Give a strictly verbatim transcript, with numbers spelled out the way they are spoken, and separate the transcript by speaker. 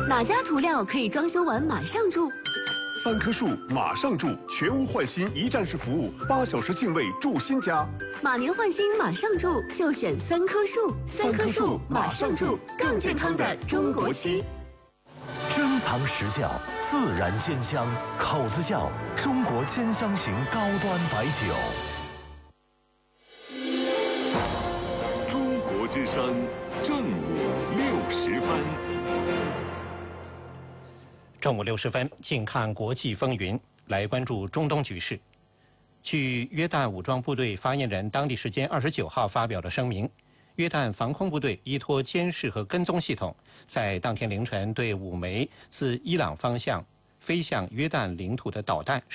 Speaker 1: 哪家涂料可以装修完马上住？
Speaker 2: 三棵树马上住，全屋换新一站式服务，八小时净位住新家。
Speaker 1: 马年换新马上住，就选三棵树。三棵树马上住，更健康的中国漆。
Speaker 3: 珍藏实窖，自然鲜香，口子窖中国兼香型高端白酒。
Speaker 4: 中国之声正午六时分。
Speaker 5: 正午六十分，近看国际风云，来关注中东局势。据约旦武装部队发言人当地时间二十九号发表的声明，约旦防空部队依托监视和跟踪系统，在当天凌晨对五枚自伊朗方向飞向约旦领土的导弹